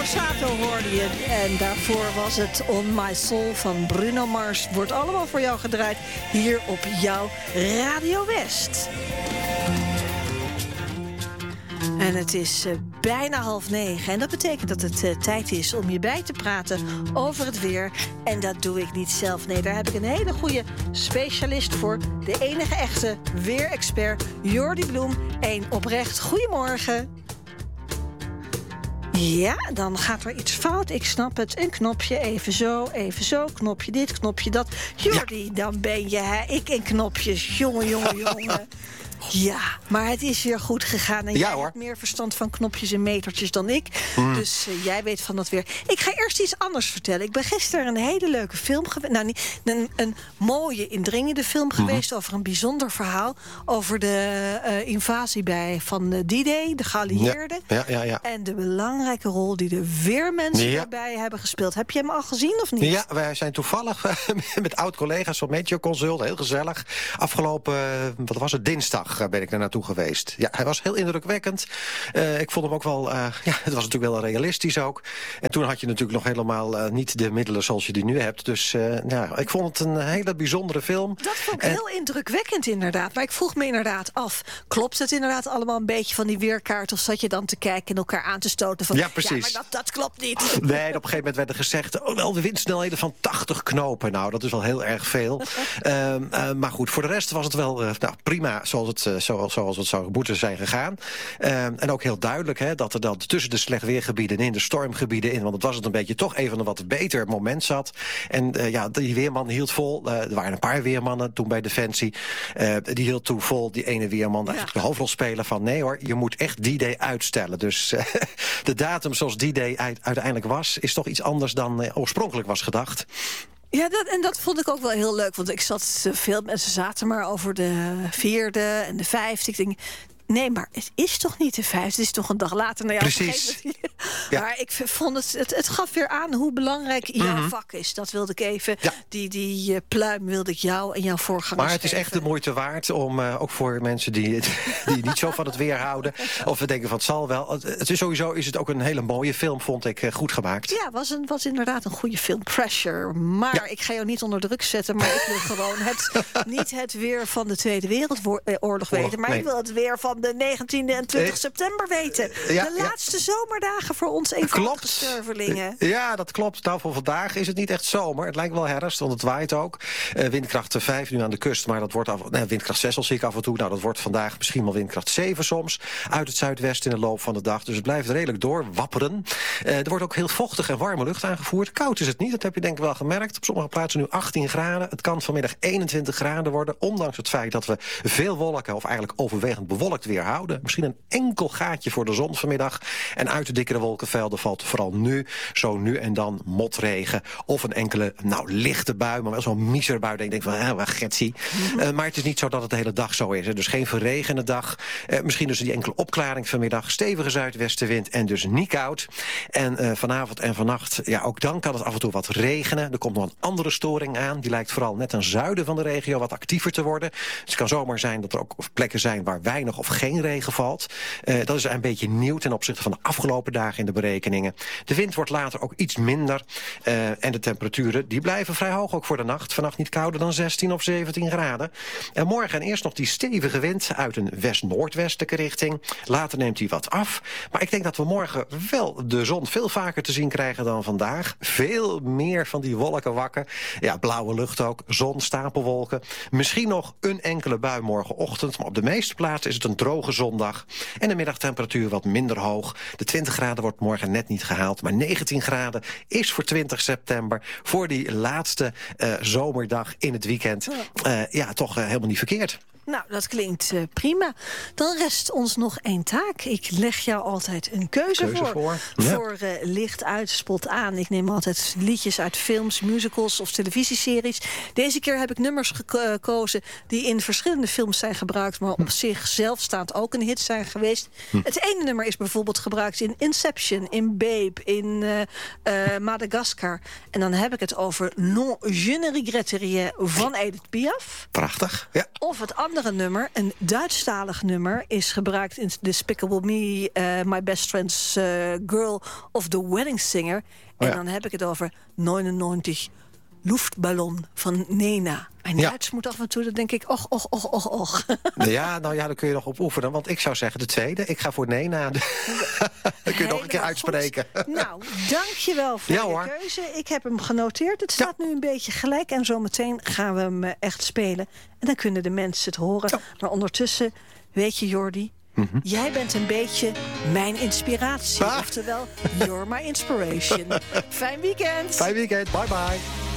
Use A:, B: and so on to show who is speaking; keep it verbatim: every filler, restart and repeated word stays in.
A: Borsato hoorde je. En daarvoor was het On My Soul van Bruno Mars. Wordt allemaal voor jou gedraaid hier op jouw Radio West. En het is uh, bijna half negen. En dat betekent dat het uh, tijd is om je bij te praten over het weer. En dat doe ik niet zelf. Nee, daar heb ik een hele goede specialist voor. De enige echte weerexpert, Jordi Bloem. Eén oprecht. Goedemorgen. Ja, dan gaat er iets fout. Ik snap het. Een knopje, even zo, even zo. Knopje dit, knopje dat. Jordi, ja. Dan ben je, hè? Ik in knopjes. Jongen, jongen, jongen. Ja, maar het is weer goed gegaan. En
B: ja,
A: jij
B: hoor.
A: hebt meer verstand van knopjes en metertjes dan ik. Mm. Dus uh, jij weet van dat weer. Ik ga eerst iets anders vertellen. Ik ben gisteren een hele leuke film geweest. Nou, niet, een, een mooie, indringende film geweest... Mm-hmm. over een bijzonder verhaal. Over de uh, invasie bij, van uh, D-Day, de geallieerden.
B: Ja, ja, ja, ja.
A: En de belangrijke rol die de weermensen ja. daarbij hebben gespeeld. Heb je hem al gezien of niet?
B: Ja, wij zijn toevallig met oud-collega's van Meteo Consult. Heel gezellig. Afgelopen, wat was het, dinsdag ben ik er naartoe geweest. Ja, hij was heel indrukwekkend. Uh, ik vond hem ook wel... Uh, ja, het was natuurlijk wel realistisch ook. En toen had je natuurlijk nog helemaal uh, niet de middelen zoals je die nu hebt. Dus uh, ja, ik vond het een hele bijzondere film.
A: Dat vond ik
B: en...
A: heel indrukwekkend inderdaad. Maar ik vroeg me inderdaad af, klopt het inderdaad allemaal een beetje van die weerkaart? Of zat je dan te kijken en elkaar aan te stoten van...
B: Ja, precies.
A: Ja, maar dat, dat klopt niet.
B: Nee, op een gegeven moment werd er gezegd... oh, wel de windsnelheden van tachtig knopen. Nou, dat is wel heel erg veel. uh, uh, maar goed, voor de rest was het wel uh, nou, prima zoals het Uh, zoals, zoals het zou moeten zijn gegaan. Uh, en ook heel duidelijk hè, dat er dan tussen de slecht weergebieden in de stormgebieden in, want het was het een beetje toch even een wat beter moment zat. En uh, ja, die weerman hield vol. Uh, er waren een paar weermannen toen bij Defensie. Uh, die hield toen vol, die ene weerman, ja. eigenlijk de hoofdrolspeler van nee hoor, je moet echt D-Day uitstellen. Dus uh, de datum zoals D-Day uit, uiteindelijk was, is toch iets anders dan uh, oorspronkelijk was gedacht.
A: Ja, dat, en dat vond ik ook wel heel leuk. Want ik zat, veel mensen zaten maar over de vierde en de vijfde. Ik denk, nee, maar het is toch niet de vijfde? Het is toch een dag later. Nou ja,
B: precies.
A: Ja. Maar ik vond het, het... Het gaf weer aan hoe belangrijk jouw mm-hmm. vak is. Dat wilde ik even... Ja. Die, die uh, pluim wilde ik jou en jouw voorgangers
B: Maar het is
A: geven.
B: echt de moeite waard om, uh, ook voor mensen die, die niet zo van het weer houden... of we denken van het zal wel. Het is sowieso is het ook een hele mooie film, vond ik, uh, goed gemaakt.
A: Ja, was, een, was inderdaad een goede film. Pressure. Maar ja. ik ga jou niet onder druk zetten... maar ik wil gewoon het, niet het weer van de Tweede Wereldoorlog weten... maar nee. ik wil het weer van de negentiende en twintigste eh, september weten. Ja, de laatste ja. zomerdagen voor ons eenvoudige stervelingen.
B: Ja, dat klopt. Nou, voor vandaag is het niet echt zomer. Het lijkt wel herfst, want het waait ook. Uh, windkracht vijf nu aan de kust, maar dat wordt af, nee, windkracht zes al zie ik af en toe. Nou, dat wordt vandaag misschien wel windkracht zeven soms. Uit het zuidwesten in de loop van de dag. Dus het blijft redelijk doorwapperen. Uh, er wordt ook heel vochtig en warme lucht aangevoerd. Koud is het niet, dat heb je denk ik wel gemerkt. Op sommige plaatsen nu achttien graden. Het kan vanmiddag eenentwintig graden worden. Ondanks het feit dat we veel wolken, of eigenlijk overwegend bewolkt weer houden. Misschien een enkel gaatje voor de zon vanmiddag. En uit de dikkere wolkenvelden valt vooral nu, zo nu en dan motregen. Of een enkele, nou, lichte bui, maar wel zo'n miserbui. Dat je denkt van, ah, wat getsie. Mm-hmm. Uh, maar het is niet zo dat het de hele dag zo is. Hè. Dus geen verregende dag. Uh, misschien dus die enkele opklaring vanmiddag. Stevige zuidwestenwind en dus niet koud. En uh, vanavond en vannacht, ja, ook dan kan het af en toe wat regenen. Er komt nog een andere storing aan. Die lijkt vooral net ten zuiden van de regio wat actiever te worden. Dus het kan zomaar zijn dat er ook plekken zijn waar weinig of geen regen valt. Uh, dat is een beetje nieuw ten opzichte van de afgelopen dagen in de berekeningen. De wind wordt later ook iets minder. Uh, en de temperaturen die blijven vrij hoog ook voor de nacht. Vannacht niet kouder dan zestien of zeventien graden. En morgen eerst nog die stevige wind uit een west-noordwestelijke richting. Later neemt hij wat af. Maar ik denk dat we morgen wel de zon veel vaker te zien krijgen dan vandaag. Veel meer van die wolkenwakken. Ja, blauwe lucht ook. Zon, stapelwolken. Misschien nog een enkele bui morgenochtend. Maar op de meeste plaatsen is het een droge zondag. En de middagtemperatuur wat minder hoog. De twintig graden wordt morgen net niet gehaald. Maar negentien graden is voor twintig september. Voor die laatste uh, zomerdag in het weekend. Uh, ja, toch uh, helemaal niet verkeerd.
A: Nou, dat klinkt uh, prima. Dan rest ons nog één taak. Ik leg jou altijd een keuze, keuze voor. Voor, ja. voor uh, licht uit, spot aan. Ik neem altijd liedjes uit films, musicals of televisieseries. Deze keer heb ik nummers gekozen die in verschillende films zijn gebruikt, maar op hm. zichzelf staand ook een hit zijn geweest. Hm. Het ene nummer is bijvoorbeeld gebruikt in Inception, in Babe, in uh, uh, Madagascar. En dan heb ik het over Non, je ne regrette rien van Edith Piaf.
B: Prachtig, ja.
A: Of het andere andere nummer, een Duitsstalig nummer, is gebruikt in Despicable Me, uh, My Best Friend's uh, Girl of the Wedding Singer. En oh ja. dan heb ik het over negenennegentig Luftballon van Nena. Mijn ja. Duits moet af en toe, dan denk ik, och, och, och, och, och.
B: Ja, nou ja, dan kun je nog op oefenen. Want ik zou zeggen de tweede. Ik ga voor Nena. Dan kun je nog een keer uitspreken.
A: Goed. Nou, dankjewel voor ja, je hoor. keuze. Ik heb hem genoteerd. Het staat ja. nu een beetje gelijk. En zometeen gaan we hem echt spelen. En dan kunnen de mensen het horen. Ja. Maar ondertussen, weet je Jordi... Mm-hmm. Jij bent een beetje mijn inspiratie. Ah. Oftewel, you're my inspiration. Fijn weekend.
B: Fijn weekend. Bye bye.